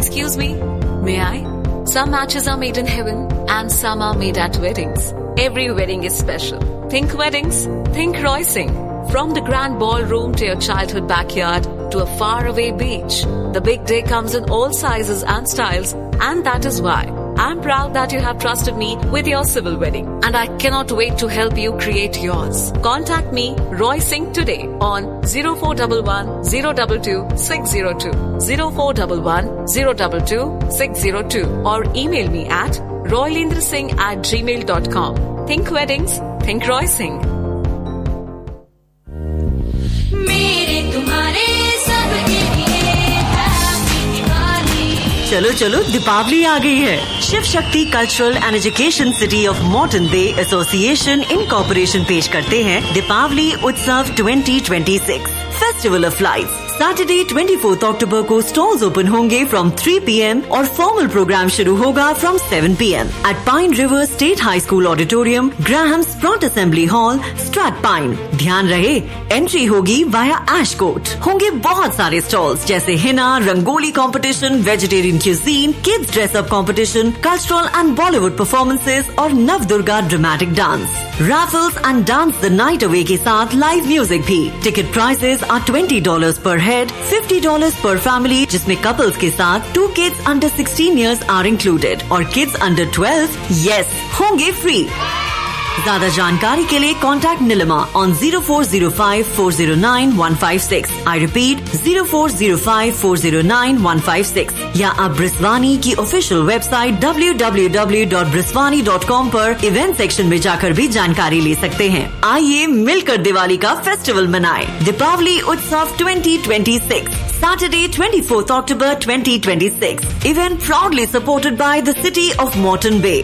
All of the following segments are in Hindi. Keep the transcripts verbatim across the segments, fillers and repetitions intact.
Excuse me, may I? Some matches are made in heaven and some are made at weddings. Every wedding is special. Think weddings, think Roysing. From the grand ballroom to your childhood backyard to a faraway beach, the big day comes in all sizes and styles, and that is why I'm proud that you have trusted me with your civil wedding, and I cannot wait to help you create yours. Contact me, Roysing, today on zero four one one zero two two six zero two, zero four one one zero two two six zero two, or email me at roylendrasingh at gmail dot com. Think weddings, think Roysing. चलो चलो दीपावली आ गई है। Shiv Shakti cultural and education city of Morton bay association incorporation पेश करते हैं दीपावली उत्सव twenty twenty six festival of life. Saturday चौबीस अक्टूबर को स्टॉल्स ओपन होंगे फ्रॉम थ्री पी एम और फॉर्मल प्रोग्राम शुरू होगा from seven P M eight pine river state high school auditorium, Graham स्प्रॉट assembly hall, straight pine. ध्यान रहे, एंट्री होगी वाया एश कोर्ट। होंगे बहुत सारे स्टॉल्स जैसे Hina, rangoli competition, vegetarian cuisine, kids dress up competition, cultural and Bollywood performances और नव Durga dramatic dance, Raffles and dance the night away के साथ लाइव म्यूजिक भी। Ticket prices are twenty dollar पर हेड, फिफ्टी डॉलर पर फैमिली, जिसमें कपल्स के साथ to kids under sixteen years are included और किड्स अंडर ट्वेल्व यस होंगे फ्री। ज्यादा जानकारी के लिए contact Nilima on zero four zero five four zero nine one five six. I repeat zero four zero five four zero nine one five six, या आप ब्रिस्वानी की official website W W W dot ब्रिस्वानी dot com पर इवेंट सेक्शन में जाकर भी जानकारी ले सकते हैं। आइए मिलकर दिवाली का फेस्टिवल मनाएं। दीपावली उत्सव twenty twenty six, Saturday twenty-fourth October twenty twenty-six. Event proudly supported by the City of Moreton Bay.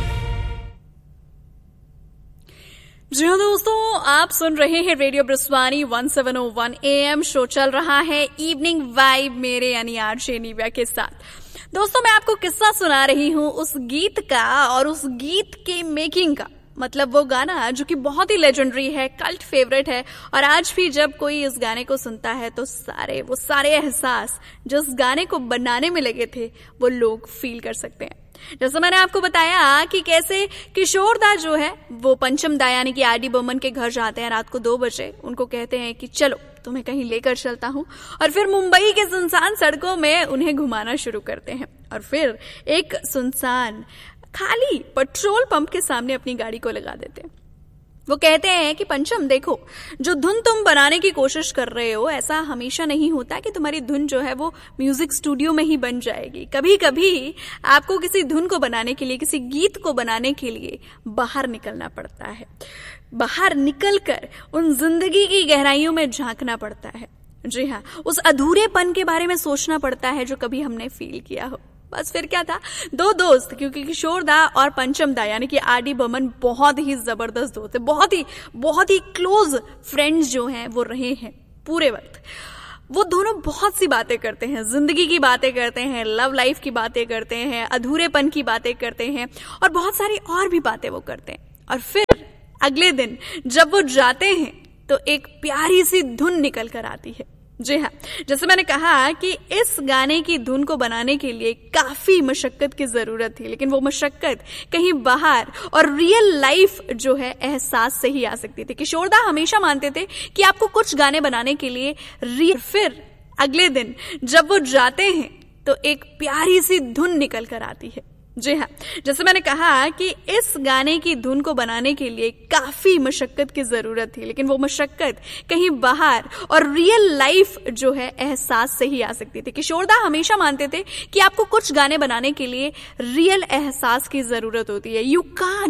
जी हाँ दोस्तों, आप सुन रहे हैं radio ब्रिस्वानी one seven O one A M. Show चल रहा है इवनिंग वाइब मेरे यानी आरजे निव्या के साथ। दोस्तों, मैं आपको किस्सा सुना रही हूँ उस गीत का और उस गीत के मेकिंग का। मतलब वो गाना जो कि बहुत ही लेजेंडरी है, कल्ट फेवरेट है, और आज भी जब कोई इस गाने को सुनता है तो सारे वो सारे एहसास जो उस गाने को बनाने में लगे थे वो लोग फील कर सकते हैं। जैसे मैंने आपको बताया कि कैसे किशोर दा जो है वो पंचम दा यानी कि आर डी बर्मन के घर जाते हैं रात को दो बजे। उनको कहते हैं कि चलो तुम्हें कहीं लेकर चलता हूं, और फिर मुंबई के सुनसान सड़कों में उन्हें घुमाना शुरू करते हैं। और फिर एक सुनसान खाली पेट्रोल पंप के सामने अपनी गाड़ी को लगा देते हैं। वो कहते हैं कि पंचम देखो, जो धुन तुम बनाने की कोशिश कर रहे हो ऐसा हमेशा नहीं होता कि तुम्हारी धुन जो है वो म्यूजिक स्टूडियो में ही बन जाएगी। कभी कभी आपको किसी धुन को बनाने के लिए, किसी गीत को बनाने के लिए बाहर निकलना पड़ता है। बाहर निकलकर उन जिंदगी की गहराइयों में झांकना पड़ता है। जी हाँ, उस अधूरेपन के बारे में सोचना पड़ता है जो कभी हमने फील किया हो। बस फिर क्या था, दो दोस्त, क्योंकि किशोर दा और पंचम दा यानी कि आर डी बर्मन बहुत ही जबरदस्त दोस्त है, बहुत ही बहुत ही क्लोज फ्रेंड्स जो हैं वो रहे हैं पूरे वक्त। वो दोनों बहुत सी बातें करते हैं, जिंदगी की बातें करते हैं, लव लाइफ की बातें करते हैं, अधूरेपन की बातें करते हैं, और बहुत सारी और भी बातें वो करते हैं। और फिर अगले दिन जब वो जाते हैं तो एक प्यारी सी धुन निकल कर आती है। जी हाँ, जैसे मैंने कहा कि इस गाने की धुन को बनाने के लिए काफी मशक्कत की जरूरत थी, लेकिन वो मशक्कत कहीं बाहर और रियल लाइफ जो है एहसास से ही आ सकती थी। किशोर दा हमेशा मानते थे कि आपको कुछ गाने बनाने के लिए रियल, फिर अगले दिन जब वो जाते हैं तो एक प्यारी सी धुन निकल कर आती है। जी हाँ, जैसे मैंने कहा कि इस गाने की धुन को बनाने के लिए काफी मशक्कत की जरूरत थी, लेकिन वो मशक्कत कहीं बाहर और रियल लाइफ जो है एहसास से ही आ सकती थी। किशोर दा हमेशा मानते थे कि आपको कुछ गाने बनाने के लिए रियल एहसास की जरूरत होती है। You can't